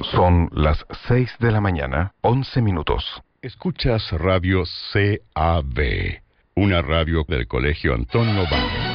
Son las 6 de la mañana, 11 minutos. Escuchas Radio CAB, una radio del Colegio Antonio Banks.